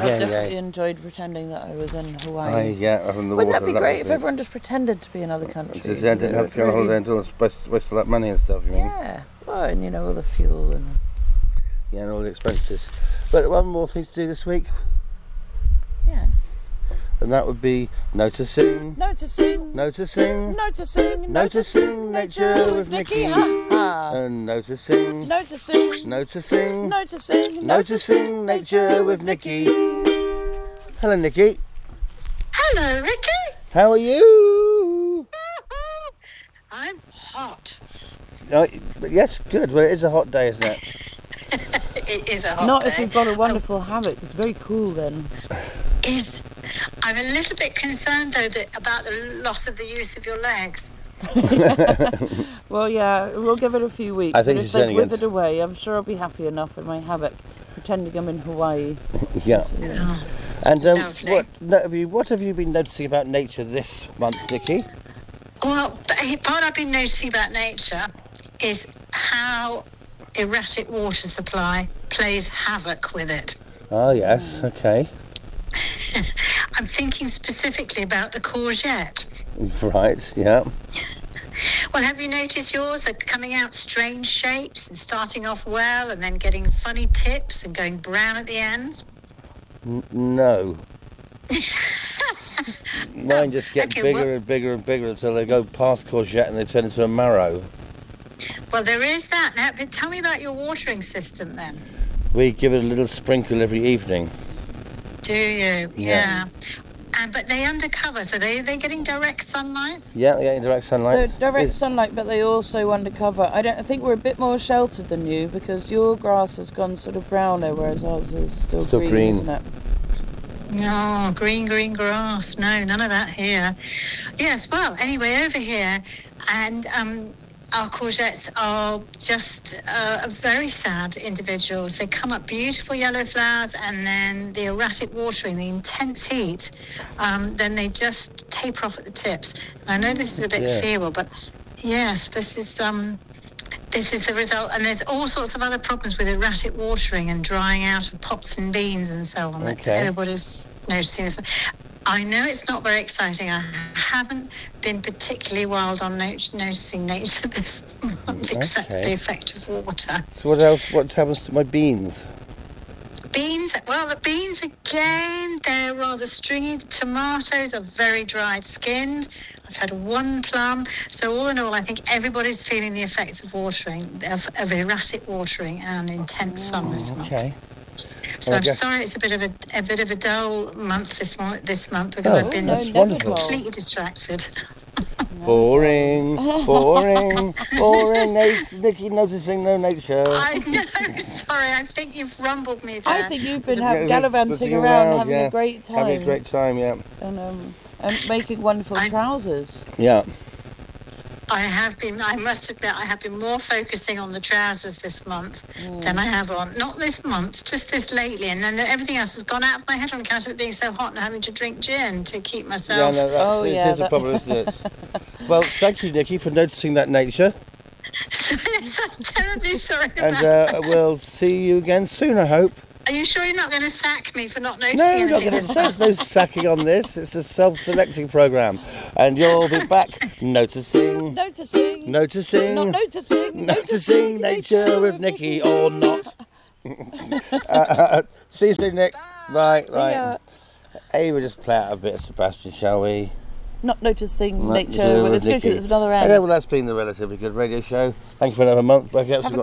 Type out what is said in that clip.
I've definitely enjoyed pretending that I was in Hawaii. Wouldn't that be great if everyone just pretended to be in other countries? Didn't have to go on holiday until it's wasted that money and stuff, you mean? Yeah, well, and all the fuel and... Yeah, and all the expenses. But one more thing to do this week. Yes. And that would be noticing nature with Nikki. And noticing nature with Nikki. Hello, Nikki. Hello, Ricky. How are you? I'm hot. Yes, good. Well, it is a hot day, isn't it? It is a hot Not day. if you've got a wonderful habit. It's very cool then. I'm a little bit concerned, though, about the loss of the use of your legs. Well, yeah, we'll give it a few weeks. I think if they've withered away, I'm sure I'll be happy enough in my habit, pretending I'm in Hawaii. Yeah. Oh, And lovely. what have you been noticing about nature this month, Nikki? Well, what I've been noticing about nature is how erratic water supply plays havoc with it. Oh, yes, okay. I'm thinking specifically about the courgette. Right, yeah. Well, have you noticed yours are coming out strange shapes and starting off well and then getting funny tips and going brown at the ends? No. Mine just get bigger and bigger and bigger until they go past courgette and they turn into a marrow. Well, there is that. Now, but tell me about your watering system then. We give it a little sprinkle every evening. Do you? Yeah. But they undercover, so they getting direct sunlight? Yeah, direct sunlight. They're direct sunlight, but they also undercover. I think we're a bit more sheltered than you because your grass has gone sort of browner, whereas ours is still green, isn't it? No, green grass. No, none of that here. Yes, well, anyway, over here, and our courgettes are just very sad individuals. They come up beautiful yellow flowers, and then the erratic watering, the intense heat, then they just taper off at the tips. And I know this is a bit feeble, but yes, this is the result. And there's all sorts of other problems with erratic watering and drying out of pots and beans and so on. Okay. Everybody's noticing this. I know it's not very exciting. I haven't been particularly wild on noticing nature this month, except the effect of water. So what else? What happens to my beans? Beans? Well, the beans, again, they're rather stringy. The tomatoes are very dried-skinned. I've had one plum. So all in all, I think everybody's feeling the effects of watering, of erratic watering and intense sun this month. Okay. So I'm sorry it's a bit of a dull month this month because I've been completely distracted. Boring. Nikki noticing no nature. I know, sorry, I think you've rumbled me there. I think you've been gallivanting around having a great time. Having a great time, yeah. And making wonderful trousers. Yeah. I must admit, I have been more focusing on the trousers this month than I have on, not this month, just this lately. And then everything else has gone out of my head on account of it being so hot and having to drink gin to keep myself. Yeah, no, it is a problem, isn't it? Well, thank you, Nikki, for noticing that nature. Yes, I'm terribly sorry about that. And we'll see you again soon, I hope. Are you sure you're not going to sack me for not noticing No, anything? there's no sacking on this. It's a self-selecting programme. And you'll be back noticing nature with Nikki or not. See you soon, Nick. Right. Yeah. Hey, we'll just play out a bit of Sebastian, shall we? Not noticing nature. It's good because it's another hour. Okay, well, that's been the Relatively Good Radio Show. Thank you for another month. Okay,